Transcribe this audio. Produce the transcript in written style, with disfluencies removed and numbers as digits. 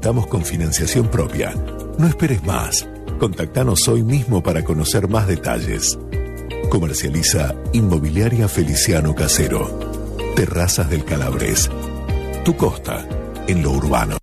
contamos con financiación propia. No esperes más. Contactanos hoy mismo para conocer más detalles. Comercializa Inmobiliaria Feliciano Casero. Terrazas del Calabres. Tu costa, en lo urbano.